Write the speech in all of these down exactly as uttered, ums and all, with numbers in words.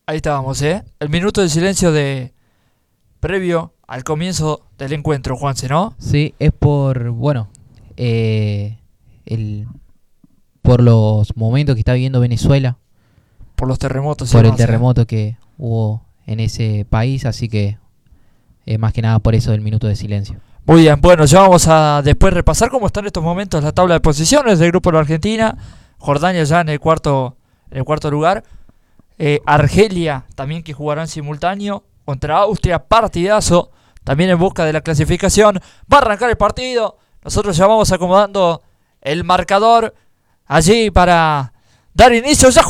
Ahí estábamos, ¿eh? El minuto de silencio de previo al comienzo del encuentro, Juanse, ¿no? Sí, es por, bueno, eh, el, por los momentos que está viviendo Venezuela, Por los terremotos. y por el demás, ¿eh? terremoto que hubo en ese país, así que eh, más que nada por eso del minuto de silencio. Muy bien, bueno, ya vamos a después repasar cómo está en estos momentos la tabla de posiciones del grupo de la Argentina. Jordania ya en el cuarto, en el cuarto lugar. Eh, Argelia también, que jugarán simultáneo contra Austria, partidazo, también en busca de la clasificación. Va a arrancar el partido, nosotros ya vamos acomodando el marcador allí para dar inicio. ¡Ya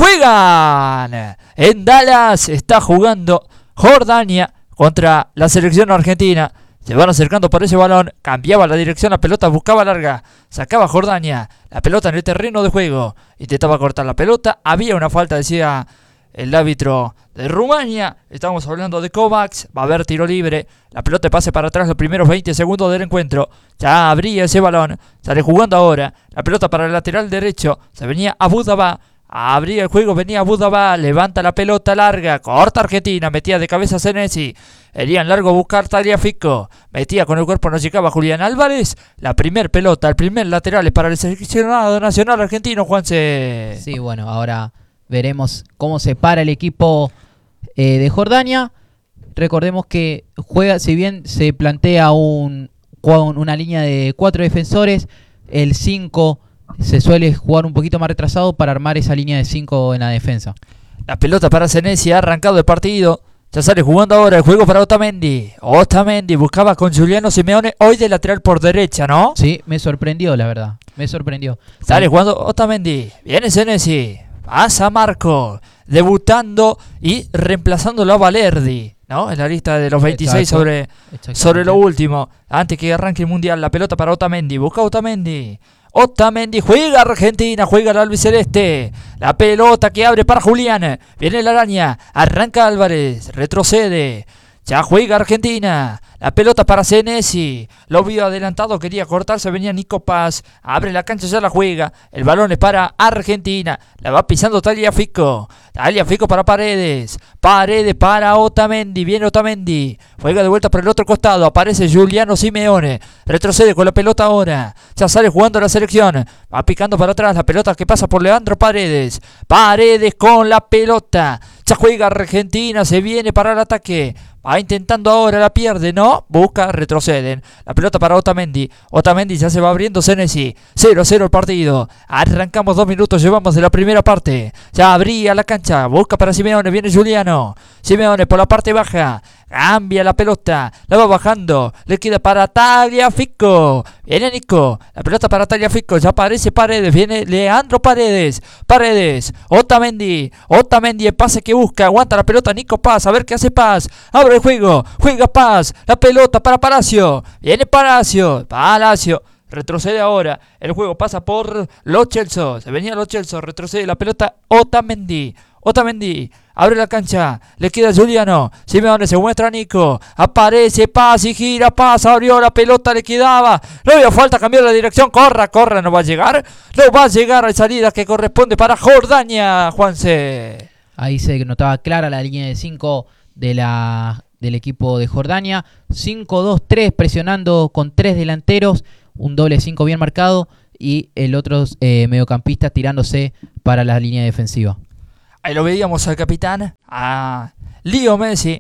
juegan! En Dallas está jugando Jordania contra la selección argentina. Se van acercando por ese balón, cambiaba la dirección, la pelota buscaba larga, sacaba Jordania, la pelota en el terreno de juego, intentaba cortar la pelota, había una falta, decía el árbitro de Rumania. Estamos hablando de Kovacs, va a haber tiro libre, la pelota pase para atrás los primeros veinte segundos del encuentro, ya abría ese balón, sale jugando ahora, la pelota para el lateral derecho, se venía Abu Dabá, abría el juego, venía Abu Dabá, levanta la pelota larga, corta Argentina, metía de cabeza Senesi, Elian largo a buscar Tagliafico, metía con el cuerpo, no llegaba Julián Álvarez, la primer pelota, el primer lateral es para el seleccionado nacional argentino, Juanse. Sí, bueno, ahora veremos cómo se para el equipo eh, de Jordania. Recordemos que juega, si bien se plantea un, una línea de cuatro defensores, el cinco se suele jugar un poquito más retrasado para armar esa línea de cinco en la defensa. La pelota para Senesi, ha arrancado el partido. Ya sale jugando ahora el juego para Otamendi. Otamendi buscaba con Giuliano Simeone, hoy de lateral por derecha, ¿no? Sí, me sorprendió, la verdad. Me sorprendió. Sale jugando Otamendi. Viene Senesi. Pasa Marco. Debutando y reemplazándolo a Valerdi, ¿no? En la lista de los veintiséis sobre, sobre lo último. Antes que arranque el mundial, la pelota para Otamendi. Busca Otamendi. Otamendi, juega Argentina, juega el albiceleste. La pelota que abre para Julián. Viene la araña, arranca Álvarez, retrocede. Ya juega Argentina. La pelota para Senesi. Lo vio adelantado, quería cortarse, venía Nico Paz. Abre la cancha, ya la juega. El balón es para Argentina. La va pisando Tagliafico. Tagliafico para Paredes. Paredes para Otamendi. Viene Otamendi. Juega de vuelta por el otro costado. Aparece Giuliano Simeone. Retrocede con la pelota ahora. Ya sale jugando la selección. Va picando para atrás. La pelota que pasa por Leandro Paredes. Paredes con la pelota. Ya juega Argentina. Se viene para el ataque. Va intentando ahora, la pierde, ¿no? Busca, retroceden. La pelota para Otamendi. Otamendi ya se va abriendo Senesi. cero a cero el partido. Arrancamos dos minutos, llevamos de la primera parte. Ya abría la cancha. Busca para Simeone, viene Giuliano. Simeone por la parte baja. Cambia la pelota. La va bajando. Le queda para Tagliafico. Viene Nico. La pelota para Tagliafico. Ya aparece Paredes. Viene Leandro Paredes. Paredes. Otamendi. Otamendi, el pase que busca. Aguanta la pelota Nico Paz. A ver qué hace Paz. Abre el juego. Juega Paz. La pelota para Palacio. Viene Palacio. Palacio. Retrocede ahora. El juego pasa por Lo Celso. Se venía Lo Celso. Retrocede la pelota Otamendi. Otamendi. Abre la cancha. Le queda Giuliano. Simeone, se muestra Nico. Aparece Paz y gira Paz. Abrió la pelota. Le quedaba. No había falta. Cambió la dirección. Corra, corra. No va a llegar. No va a llegar a salida que corresponde para Jordania, Juanse. Ahí se notaba clara la línea de cinco de la, del equipo de Jordania. cinco dos tres presionando con tres delanteros. Un doble cinco bien marcado. Y el otro eh, mediocampista tirándose para la línea defensiva. Ahí lo veíamos al capitán, a Leo Messi,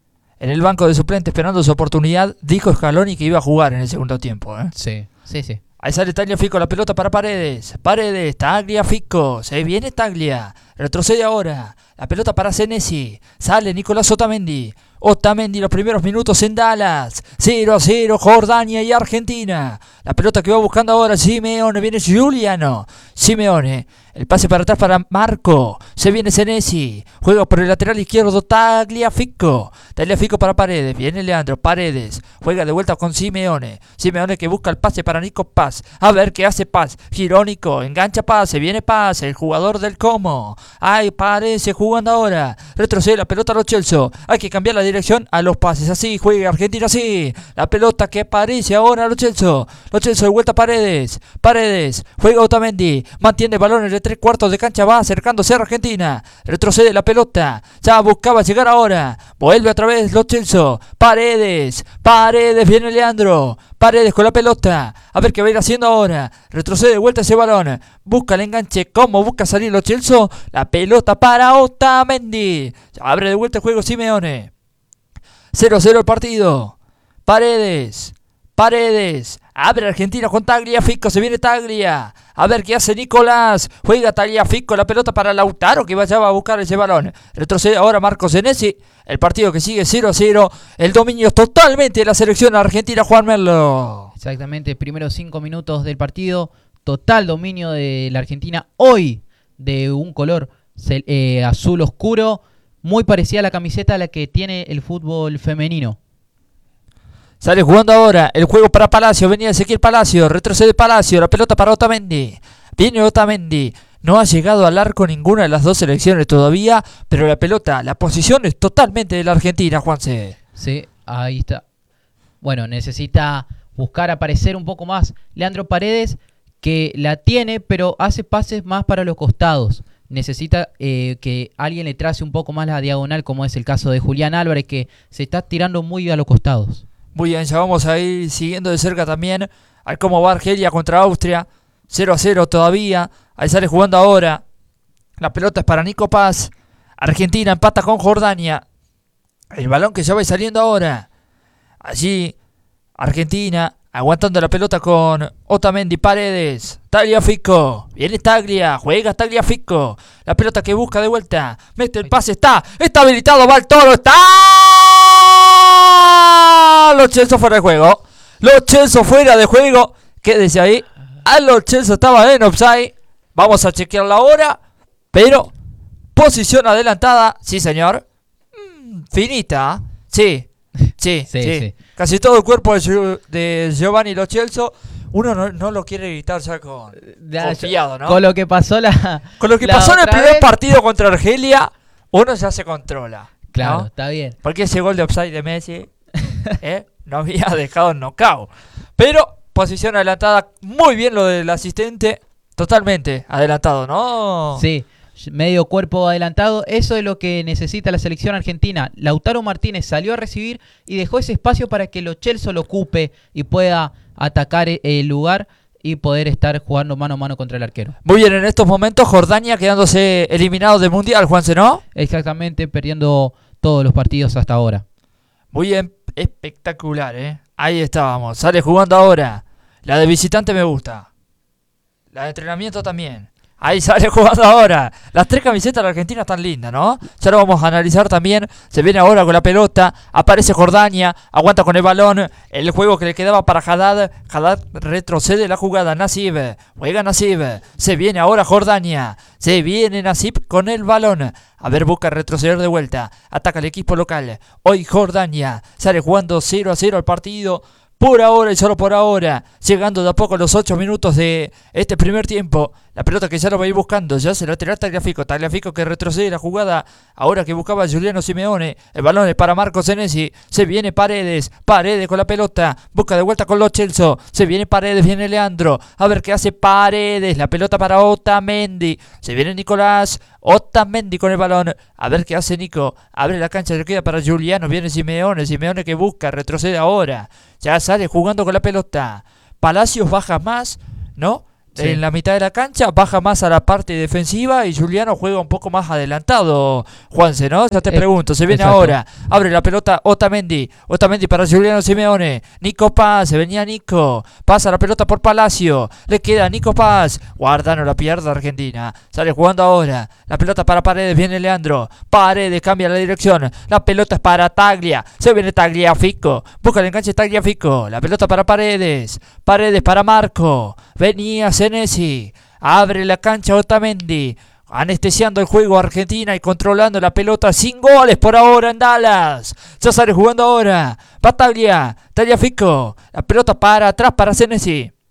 en el banco de suplentes esperando su oportunidad. Dijo Scaloni que iba a jugar en el segundo tiempo, ¿eh? Sí, sí, sí. Ahí sale Tagliafico, la pelota para Paredes. Paredes, Tagliafico, se viene Taglia. Retrocede ahora. La pelota para Senesi. Sale Nicolás Otamendi. Otamendi, los primeros minutos en Dallas. cero a cero, Jordania y Argentina. La pelota que va buscando ahora Simeone. Viene Giuliano. Simeone. El pase para atrás para Marco. Se viene Senesi. Juega por el lateral izquierdo Tagliafico. Tagliafico para Paredes. Viene Leandro. Paredes. Juega de vuelta con Simeone. Simeone que busca el pase para Nico Paz. A ver qué hace Paz. Girónico. Engancha Paz. Se viene Paz. El jugador del Como. Ay, parece jugando ahora. Retrocede la pelota a Lo Celso. Hay que cambiar la dirección a los pases. Así juega Argentina, así. La pelota que aparece ahora a Lo Celso. Lo Celso de vuelta a Paredes. Paredes. Juega Otamendi. Mantiene el balón en el tres cuartos de cancha. Va acercándose a Argentina. Retrocede la pelota. Ya buscaba llegar ahora. Vuelve otra vez Lo Celso. Paredes. Paredes. Viene Leandro. Paredes con la pelota. A ver qué va a ir haciendo ahora. Retrocede de vuelta ese balón. Busca el enganche. ¿Cómo busca salir Lo Celso? La pelota para Otamendi. Abre de vuelta el juego Simeone. cero a cero el partido. Paredes. Paredes. Abre Argentina con Tagliafico. Se viene Taglia. A ver qué hace Nicolás. Juega Tagliafico. La pelota para Lautaro que vaya a buscar ese balón. Retrocede ahora Marco Senesi. El partido que sigue cero a cero. El dominio totalmente de la selección argentina, Juan Merlo. Exactamente. Primeros cinco minutos del partido. Total dominio de la Argentina. Hoy de un color eh, azul oscuro. Muy parecida a la camiseta a la que tiene el fútbol femenino. Sale jugando ahora el juego para Palacio. Venía Ezequiel Palacio. Retrocede Palacio. La pelota para Otamendi. Viene Otamendi. No ha llegado al arco ninguna de las dos selecciones todavía. Pero la pelota, la posición es totalmente de la Argentina, Juanse. Sí, ahí está. Bueno, necesita buscar aparecer un poco más Leandro Paredes, que la tiene, pero hace pases más para los costados. Necesita eh, que alguien le trace un poco más la diagonal, como es el caso de Julián Álvarez, que se está tirando muy a los costados. Muy bien, ya vamos a ir siguiendo de cerca también a cómo va Argelia contra Austria. cero a cero todavía. Ahí sale jugando ahora. La pelota es para Nico Paz. Argentina empata con Jordania. El balón que ya va saliendo ahora. Allí Argentina aguantando la pelota con Otamendi, Paredes, Tagliafico. Viene Taglia, juega Tagliafico. La pelota que busca de vuelta. Mete el pase, está. Está habilitado, va el Toro, está. Lo Celso fuera de juego. Lo Celso fuera de juego. Quédese ahí. A Lo Celso estaba en offside. Vamos a chequearla ahora. Pero posición adelantada. Sí, señor. Mm, finita. Sí. Sí, sí, sí. sí. Casi todo el cuerpo de, de Giovanni Lo Celso. Uno no, no lo quiere gritar ya con ya, confiado, ¿no? Con lo que pasó la Con lo que la pasó en el primer vez. partido contra Argelia, uno ya se controla. Claro, ¿no? está bien. Porque ese gol de offside de Messi ¿eh? no había dejado en knockout. Pero posición adelantada, muy bien lo del asistente, totalmente adelantado, ¿no? Sí. Medio cuerpo adelantado, eso es lo que necesita la selección argentina. Lautaro Martínez salió a recibir y dejó ese espacio para que Lo Celso lo ocupe y pueda atacar el lugar y poder estar jugando mano a mano contra el arquero. Muy bien, en estos momentos Jordania quedándose eliminado del Mundial, Juanse, ¿no? Exactamente, perdiendo todos los partidos hasta ahora. Muy bien, espectacular, ¿eh? Ahí estábamos, sale jugando ahora. La de visitante me gusta. La de entrenamiento también. Ahí sale jugando ahora. Las tres camisetas de la Argentina están lindas, ¿no? Ya lo vamos a analizar también. Se viene ahora con la pelota. Aparece Jordania. Aguanta con el balón. El juego que le quedaba para Haddad. Haddad retrocede la jugada. Nasib. Juega Nasib. Se viene ahora Jordania. Se viene Nasib con el balón. A ver, busca retroceder de vuelta. Ataca el equipo local. Hoy Jordania. Sale jugando cero a cero el partido. Por ahora y solo por ahora, llegando de a poco a los ocho minutos de este primer tiempo. La pelota que ya lo va a ir buscando, ya se lateral Tagliafico. Tagliafico que retrocede la jugada, ahora que buscaba a Giuliano Simeone. El balón es para Marco Senesi. Se viene Paredes, Paredes con la pelota. Busca de vuelta con Lo Celso. Se viene Paredes, viene Leandro. A ver qué hace Paredes. La pelota para Otamendi. Se viene Nicolás. Otamendi con el balón. A ver qué hace Nico. Abre la cancha, le queda para Giuliano. Viene Simeone. Simeone que busca, retrocede ahora. Ya sale jugando con la pelota. Palacios baja más, ¿no? Sí. En la mitad de la cancha, baja más a la parte defensiva y Giuliano juega un poco más adelantado, Juanse, ¿no? Ya te eh, pregunto, se viene exacto. ahora, abre la pelota Otamendi, Otamendi para Giuliano Simeone, Nico Paz, se venía Nico, pasa la pelota por Palacio, le queda Nico Paz, guarda, no la pierde Argentina, sale jugando ahora, la pelota para Paredes, viene Leandro, Paredes cambia la dirección, la pelota es para Taglia, se viene Tagliafico, busca el enganche Tagliafico, la pelota para Paredes, Paredes para Marco, venía Senesi, abre la cancha Otamendi, anestesiando el juego Argentina y controlando la pelota, sin goles por ahora en Dallas. Ya sale jugando ahora, Bataglia, Tagliafico, la pelota para atrás para Senesi.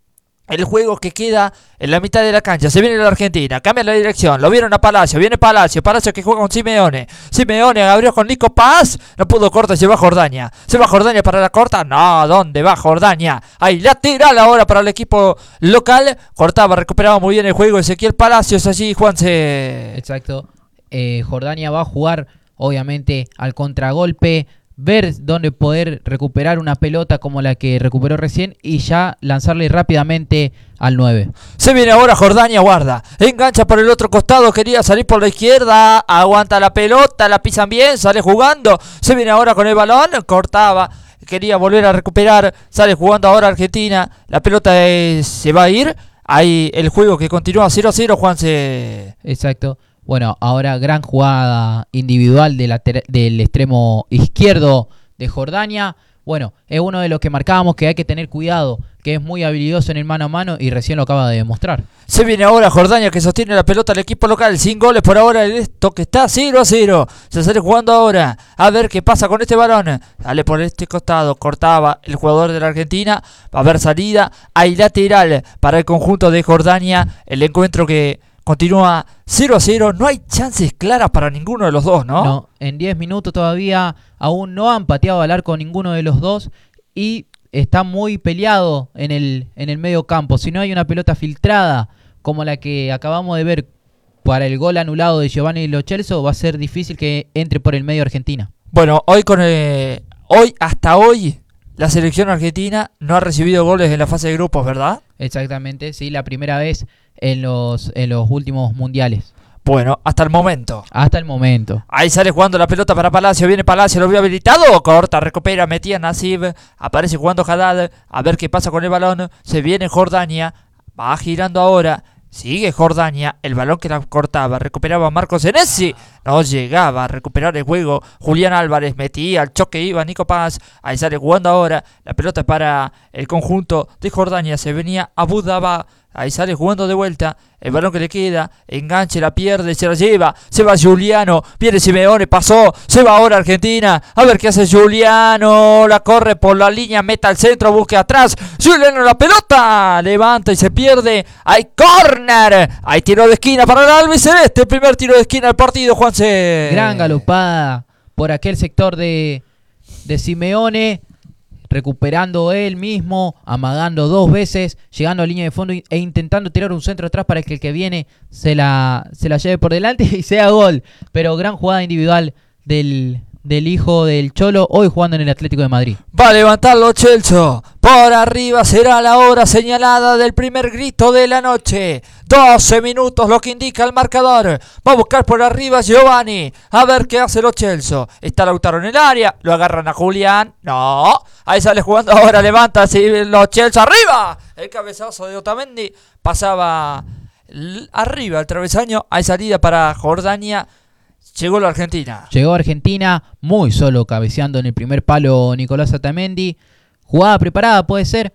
el juego que queda en la mitad de la cancha. Se viene la Argentina, cambia la dirección, lo vieron a Palacio, viene Palacio, Palacio que juega con Simeone, Simeone abrió con Nico Paz, no pudo corta, se va Jordania, se va Jordania para la corta, no, ¿dónde va Jordania? Ahí lateral ahora para el equipo local, cortaba, recuperaba muy bien el juego Ezequiel Palacios, allí Juanse. Exacto, eh, Jordania va a jugar obviamente al contragolpe, ver dónde poder recuperar una pelota como la que recuperó recién y ya lanzarle rápidamente al nueve. Se viene ahora Jordania, guarda, engancha por el otro costado, quería salir por la izquierda, aguanta la pelota, la pisan bien, sale jugando, se viene ahora con el balón, cortaba, quería volver a recuperar, sale jugando ahora Argentina, la pelota es, se va a ir, ahí el juego que continúa cero a cero, Juanse. Exacto. Bueno, ahora gran jugada individual de la ter- del extremo izquierdo de Jordania. Bueno, es uno de los que marcábamos que hay que tener cuidado, que es muy habilidoso en el mano a mano y recién lo acaba de demostrar. Se viene ahora Jordania que sostiene la pelota al equipo local, sin goles por ahora, esto que está cero a cero. Se sale jugando ahora, a ver qué pasa con este balón. Sale por este costado, cortaba el jugador de la Argentina, va a haber salida, hay lateral para el conjunto de Jordania. El encuentro que continúa cero a cero, no hay chances claras para ninguno de los dos, ¿no? No, en diez minutos todavía aún no han pateado al arco ninguno de los dos y está muy peleado en el, en el medio campo. Si no hay una pelota filtrada como la que acabamos de ver para el gol anulado de Giovanni Lo Celso, va a ser difícil que entre por el medio Argentina. Bueno, hoy con el, hoy hasta hoy la selección argentina no ha recibido goles en la fase de grupos, ¿verdad? Exactamente, sí, la primera vez en los, en los últimos mundiales. Bueno, hasta el momento. Hasta el momento. Ahí sale jugando la pelota para Palacio, viene Palacio, lo vio habilitado, corta, recupera, metía Nasib, aparece jugando Haddad, a ver qué pasa con el balón, se viene Jordania, va girando ahora, sigue Jordania, el balón que la cortaba, recuperaba Marcos Senesi, no llegaba a recuperar el juego, Julián Álvarez metía, al choque iba Nico Paz, ahí sale jugando ahora, la pelota para el conjunto de Jordania, se venía Abu Dabá, ahí sale jugando de vuelta, el balón que le queda, enganche, la pierde, se la lleva, se va Giuliano, viene Simeone, pasó, se va ahora Argentina, a ver qué hace Giuliano, la corre por la línea, meta al centro, busque atrás, Giuliano la pelota, levanta y se pierde, hay córner, hay tiro de esquina para el albiceleste, el primer tiro de esquina del partido, Juanse. Gran galopada por aquel sector de, de Simeone, recuperando él mismo, amagando dos veces, llegando a línea de fondo e intentando tirar un centro atrás para que el que viene se la, se la lleve por delante y sea gol. Pero gran jugada individual del, del hijo del Cholo, hoy jugando en el Atlético de Madrid. Va a levantarlo Celso, por arriba será la hora señalada del primer grito de la noche. doce minutos lo que indica el marcador. Va a buscar por arriba Giovanni, a ver qué hace Lo Celso. Está Lautaro en el área, lo agarran a Julián, no, ahí sale jugando ahora, levanta así Lo Celso, arriba. El cabezazo de Otamendi pasaba l- arriba el travesaño, hay salida para Jordania. Llegó la Argentina. Llegó Argentina, muy solo cabeceando en el primer palo Nicolás Otamendi. Jugada preparada puede ser.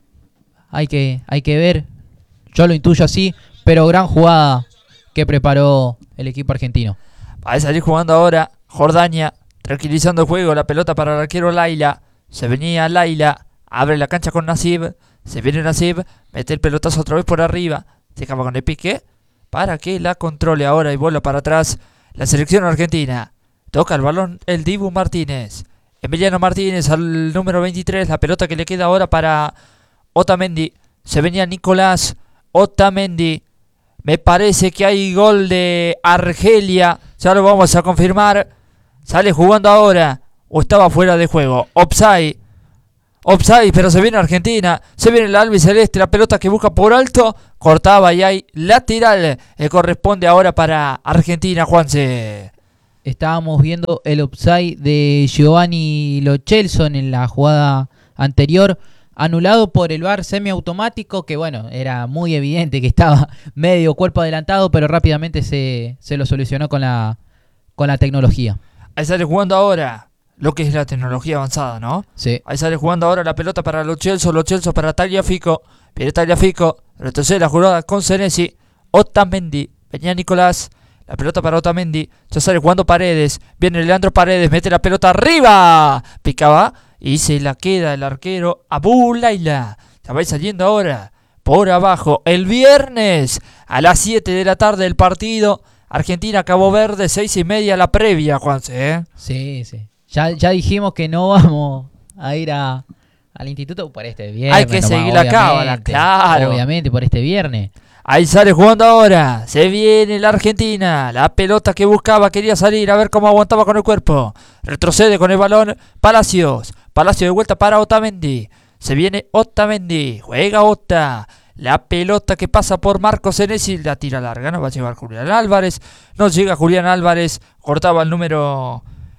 Hay que, hay que ver. Yo lo intuyo así, pero gran jugada que preparó el equipo argentino. Va a salir jugando ahora Jordania, tranquilizando el juego, la pelota para el arquero Laila. Se venía Laila, abre la cancha con Nasib. Se viene Nasib, mete el pelotazo otra vez por arriba. Se acaba con el pique para que la controle ahora y vuela para atrás. La selección argentina, toca el balón el Dibu Martínez, Emiliano Martínez al número veintitrés, la pelota que le queda ahora para Otamendi, se venía Nicolás Otamendi, me parece que hay gol de Argelia, ya lo vamos a confirmar, sale jugando ahora, o estaba fuera de juego, offside, offside, pero se viene Argentina, se viene el albiceleste, la pelota que busca por alto, cortaba y hay lateral, eh, corresponde ahora para Argentina, Juanse. Estábamos viendo el offside de Giovanni Lo Celso en la jugada anterior, anulado por el V A R semiautomático, que bueno, era muy evidente que estaba medio cuerpo adelantado, pero rápidamente se, se lo solucionó con la, con la tecnología. Ahí sale jugando ahora lo que es la tecnología avanzada, ¿no? Sí. Ahí sale jugando ahora la pelota para Lo Celso, Lo Celso para Tagliafico, viene Tagliafico, retrocede la jugada con Senesi, Otamendi, venía Nicolás, la pelota para Otamendi, ya sale jugando Paredes, viene Leandro Paredes, mete la pelota arriba, picaba y se la queda el arquero Abu Laila. Ya va saliendo ahora por abajo. El viernes a las siete de la tarde el partido Argentina-Cabo Verde, seis y media la previa, Juanse, ¿eh? Sí, sí. Ya, ya dijimos que no vamos a ir a, al instituto por este viernes. Hay que nomás, seguir la cábala, claro. Obviamente, por este viernes. Ahí sale jugando ahora. Se viene la Argentina. La pelota que buscaba, quería salir. A ver cómo aguantaba con el cuerpo. Retrocede con el balón Palacios. Palacios de vuelta para Otamendi. Se viene Otamendi. Juega Ota. La pelota que pasa por Marcos Senesi. La tira larga. No va a llevar Julián Álvarez. No llega Julián Álvarez. Cortaba el número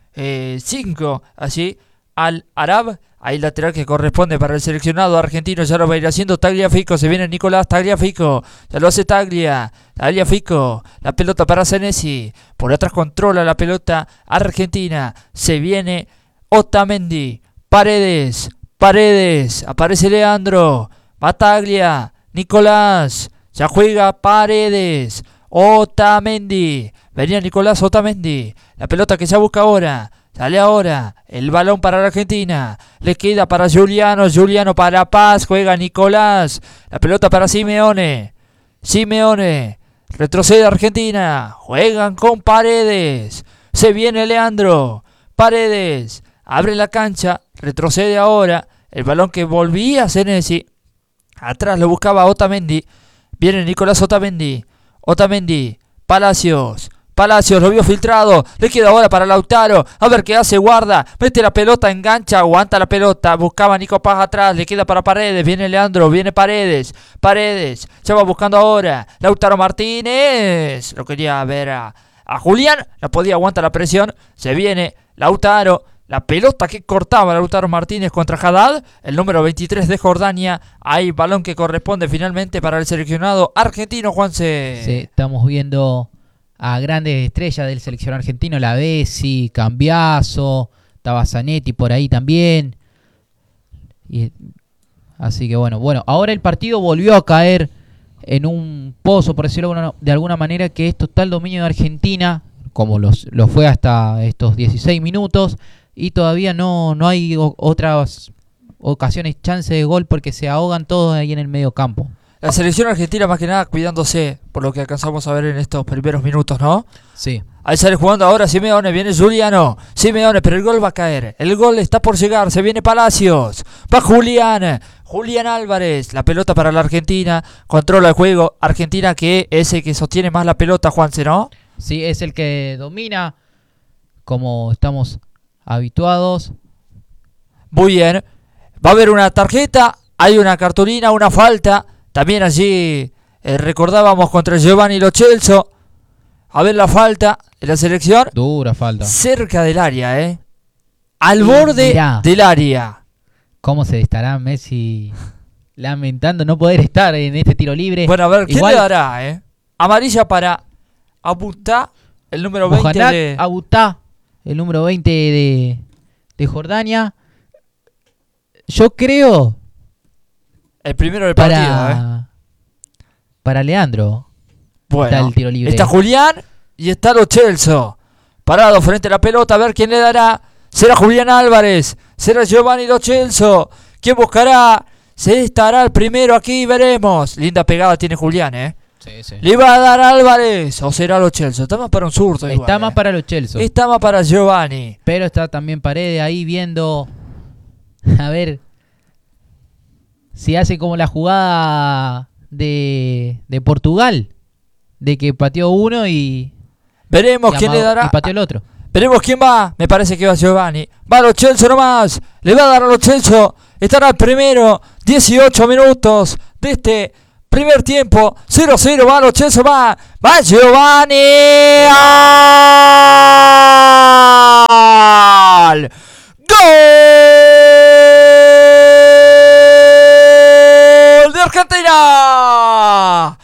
cinco. Eh, así. Al Arab. Ahí lateral que corresponde para el seleccionado argentino. Ya lo va a ir haciendo Tagliafico. Se viene Nicolás Tagliafico. Ya lo hace Taglia. Tagliafico. La pelota para Senesi. Por atrás controla la pelota Argentina. Se viene Otamendi. Paredes. Paredes. Aparece Leandro. Bataglia. Nicolás. Ya juega Paredes. Otamendi. Venía Nicolás Otamendi. La pelota que se busca ahora. Sale ahora el balón para la Argentina. Le queda para Giuliano. Giuliano para Paz. Juega Nicolás. La pelota para Simeone. Simeone. Retrocede Argentina. Juegan con Paredes. Se viene Leandro. Paredes. Abre la cancha. Retrocede ahora. El balón que volvía a Senesi. Atrás lo buscaba Otamendi. Viene Nicolás Otamendi. Otamendi. Palacios. Palacios lo vio filtrado, le queda ahora para Lautaro, a ver qué hace, guarda, mete la pelota, engancha, aguanta la pelota, buscaba Nico Paz atrás, le queda para Paredes, viene Leandro, viene Paredes, Paredes, se va buscando ahora, Lautaro Martínez, lo quería ver a, a Julián, la podía aguantar la presión, se viene Lautaro, la pelota que cortaba Lautaro Martínez contra Haddad, el número veintitrés de Jordania, hay balón que corresponde finalmente para el seleccionado argentino, Juanse. Sí, estamos viendo a grandes estrellas del seleccionado argentino, la Bessi, Cambiaso, estaba Zanetti por ahí también. Y, así que bueno, bueno, ahora el partido volvió a caer en un pozo, por decirlo de alguna manera, que es total dominio de Argentina, como los, lo fue hasta estos dieciséis minutos, y todavía no, no hay o, otras ocasiones, chance de gol, porque se ahogan todos ahí en el medio campo. La selección argentina más que nada cuidándose, por lo que alcanzamos a ver en estos primeros minutos, ¿no? Sí. Ahí sale jugando ahora Simeone, viene Giuliano, Simeone, pero el gol va a caer, el gol está por llegar, se viene Palacios, va Julián, Julián Álvarez, la pelota para la Argentina, controla el juego, Argentina que es el que sostiene más la pelota, Juanse, ¿no? Sí, es el que domina, como estamos habituados. Muy bien, va a haber una tarjeta, hay una cartulina, una falta. También allí eh, recordábamos contra Giovanni Lo Celso. A ver la falta de la selección. Dura falta. Cerca del área, ¿eh? Al Y borde mirá, del área. ¿Cómo se estará Messi lamentando no poder estar en este tiro libre? Bueno, a ver, ¿quién Igual, le dará, eh? Amarilla para Abutá, el número veinte Mohamed de... Abutá, el número veinte de, de Jordania. Yo creo... El primero del para, partido, ¿eh? Para Leandro. Bueno, está el tiro libre. Está Julián y está Lo Celso. Parado frente a la pelota, a ver quién le dará. ¿Será Julián Álvarez? ¿Será Giovanni Lo Celso? ¿Quién buscará? ¿Se estará el primero aquí? Veremos. Linda pegada tiene Julián, ¿eh? Sí, sí. ¿Le va a dar Álvarez o será Lo Celso? Está más para un zurdo igual, Está más ¿eh? para Lo Celso. Está más para Giovanni. Pero está también Paredes ahí viendo... A ver... Si hace como la jugada de, de Portugal, de que pateó uno y, Veremos y quién amagó- le dará. y pateó el otro. Veremos quién va. Me parece que va Giovanni. Va Lo Celso nomás. Le va a dar a Lo Celso. Estará el primero. dieciocho minutos de este primer tiempo. cero cero. Va Lo Celso. Va. Va Giovanni. ¡Gol! ¡Gol de Argentina!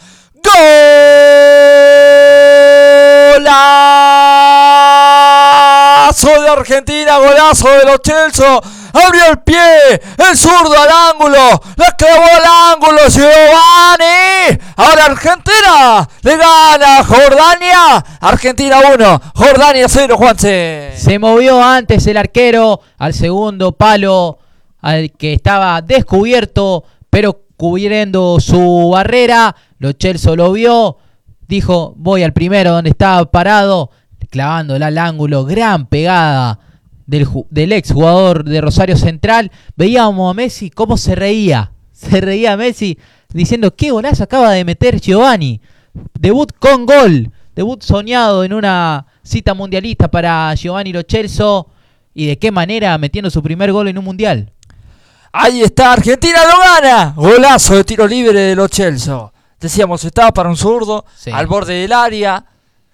¡Golazo de Argentina! ¡Golazo de Lo Celso! Abrió el pie, el zurdo al ángulo, la clavó al ángulo Giovanni. Ahora Argentina le gana a Jordania. Argentina uno, Jordania cero, Juanse. Se movió antes el arquero al segundo palo, al que estaba descubierto, pero cubriendo su barrera. Lo Celso lo vio, dijo, voy al primero donde estaba parado, clavándola al ángulo, gran pegada del, del ex jugador de Rosario Central. Veíamos a Messi cómo se reía, se reía Messi diciendo, qué golazo acaba de meter Giovanni. Debut con gol, debut soñado en una cita mundialista para Giovanni Lo Celso, y de qué manera metiendo su primer gol en un mundial. Ahí está, Argentina lo gana. Golazo de tiro libre de Lo Celso. Decíamos, estaba para un zurdo, sí, al borde del área.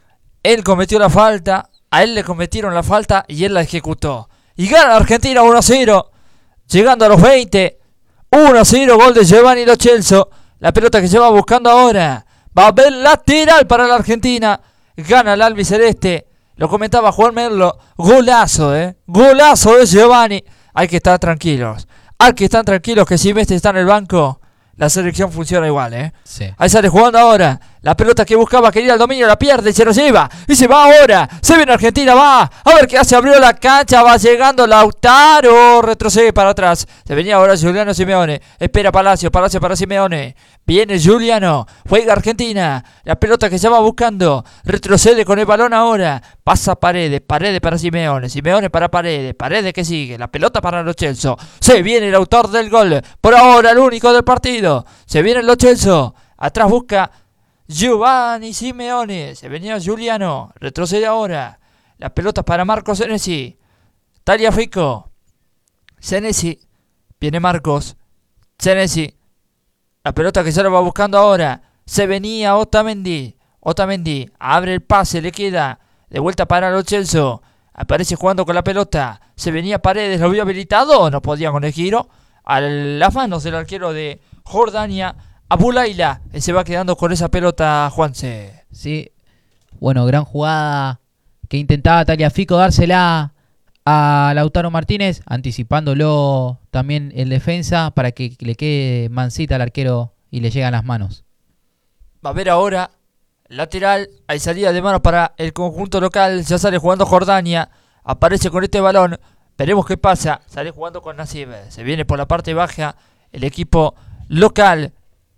Él cometió la falta, a él le cometieron la falta y él la ejecutó. Y gana Argentina uno a cero, llegando a los veinte. uno a cero, gol de Giovanni Lo Celso. La pelota que se va buscando ahora. Va a haber lateral para la Argentina. Gana el albiceleste. Lo comentaba Juan Merlo. Golazo, eh. Golazo de Giovanni. Hay que estar tranquilos. Hay que estar tranquilos que si Messi está en el banco, la selección funciona igual, eh. Sí. Ahí sale jugando ahora. La pelota que buscaba, quería el dominio, la pierde y se lo lleva. Y se va ahora. Se viene Argentina, va. A ver qué hace, abrió la cancha, va llegando Lautaro. Retrocede para atrás. Se venía ahora Giuliano Simeone. Espera Palacio, Palacio para Simeone. Viene Giuliano. Juega Argentina. La pelota que se va buscando. Retrocede con el balón ahora. Pasa Paredes, Paredes para Simeone. Simeone para Paredes. Paredes que sigue. La pelota para Lo Celso. Se viene el autor del gol. Por ahora el único del partido. Se viene Lo Celso. Atrás busca Giovanni Simeone. Se venía Giuliano. Retrocede ahora. La pelota para Marcos Senesi. Tagliafico. Senesi. Viene Marcos. Senesi. La pelota que se lo va buscando ahora. Se venía Otamendi. Otamendi. Abre el pase. Le queda. De vuelta para Lo Celso. Aparece jugando con la pelota. Se venía Paredes. Lo vio habilitado. No podía con el giro. A las manos del arquero de Jordania. Abulaila, se va quedando con esa pelota, Juanse. Sí, bueno, gran jugada que intentaba Tagliafico dársela a Lautaro Martínez, anticipándolo también el defensa para que le quede mansita al arquero y le llegue a las manos. Va a ver ahora, lateral, hay salida de mano para el conjunto local, ya sale jugando Jordania, aparece con este balón, veremos qué pasa, sale jugando con Nasib, se viene por la parte baja el equipo local.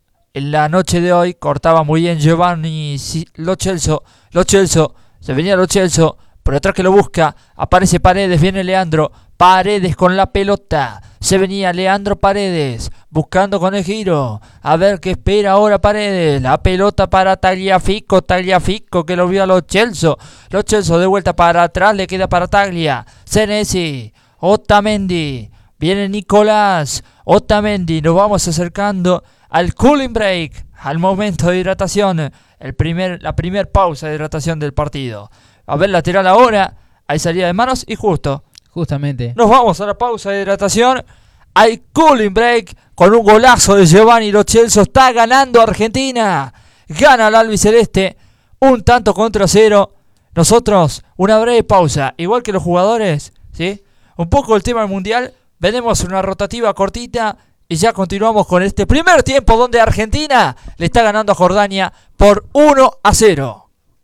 En la noche de hoy cortaba muy bien Giovanni Lo Celso. Lo Celso, se venía Lo Celso, por atrás que lo busca, aparece Paredes, viene Leandro. Paredes con la pelota. Se venía Leandro Paredes, buscando con el giro. A ver qué espera ahora Paredes. La pelota para Tagliafico. Tagliafico que lo vio a Lo Celso. Lo Celso de vuelta para atrás, le queda para Taglia. Senesi, Otamendi. Viene Nicolás. Otamendi, nos vamos acercando al cooling break, al momento de hidratación, el primer, la primera pausa de hidratación del partido. A ver, lateral ahora, hay salida de manos y justo. Justamente. Nos vamos a la pausa de hidratación, al cooling break, con un golazo de Giovanni Lo Celso. Está ganando Argentina, gana el albiceleste, un tanto contra cero. Nosotros, una breve pausa, igual que los jugadores, ¿sí? Un poco el tema del mundial, veremos una rotativa cortita. Y ya continuamos con este primer tiempo donde Argentina le está ganando a Jordania por uno a cero.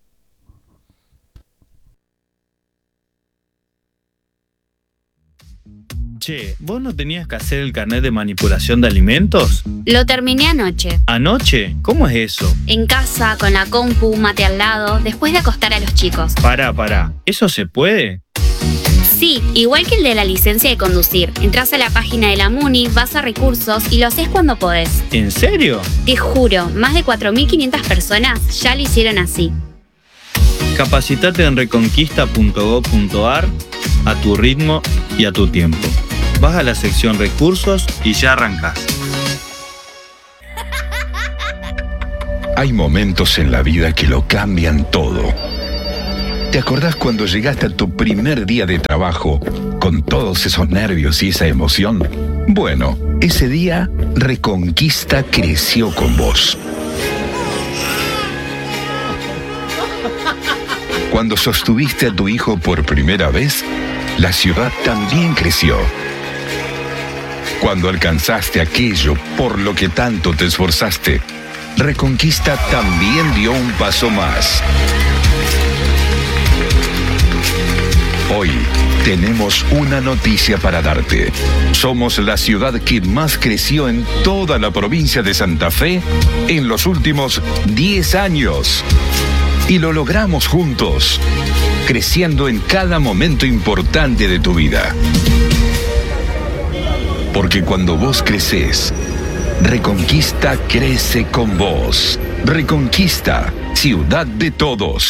Che, ¿vos no tenías que hacer el carnet de manipulación de alimentos? Lo terminé anoche. ¿Anoche? ¿Cómo es eso? En casa, con la compu, mate al lado, después de acostar a los chicos. Pará, pará. ¿Eso se puede? Sí, igual que el de la licencia de conducir. Entrás a la página de la MUNI, vas a recursos y lo haces cuando podés. ¿En serio? Te juro, más de cuatro mil quinientas personas ya lo hicieron así. Capacitate en reconquista punto gob punto ar a tu ritmo y a tu tiempo. Vas a la sección recursos y ya arrancás. Hay momentos en la vida que lo cambian todo. ¿Te acordás cuando llegaste a tu primer día de trabajo con todos esos nervios y esa emoción? Bueno, ese día Reconquista creció con vos. Cuando sostuviste a tu hijo por primera vez, la ciudad también creció. Cuando alcanzaste aquello por lo que tanto te esforzaste, Reconquista también dio un paso más. Hoy tenemos una noticia para darte. Somos la ciudad que más creció en toda la provincia de Santa Fe en los últimos diez años. Y lo logramos juntos, creciendo en cada momento importante de tu vida. Porque cuando vos creces, Reconquista crece con vos. Reconquista, ciudad de todos.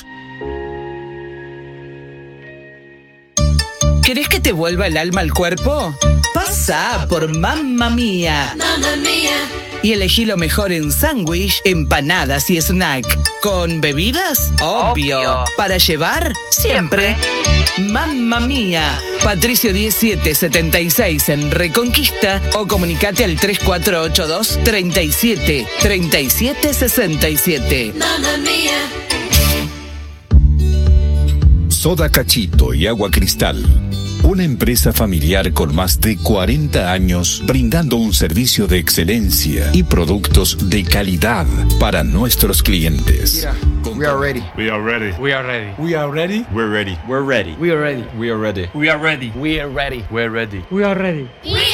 ¿Querés que te vuelva el alma al cuerpo? Pasa por Mamma Mía. Mamma Mía. Y elegí lo mejor en sándwich, empanadas y snack. ¿Con bebidas? Obvio. Obvio. ¿Para llevar? Siempre. Mamma Mía. Patricio diecisiete setenta y seis en Reconquista o comunicate al tres cuatro ocho dos, treinta y siete, treinta y siete, sesenta y siete. Mamma Mía. Soda Cachito y Agua Cristal. Una empresa familiar con más de cuarenta años brindando un servicio de excelencia y productos de calidad para nuestros clientes. We are ready. We are ready. We are ready. We are ready. We're ready. We're ready. We are ready. We are ready. We are ready. We are ready. We're ready. We are ready. We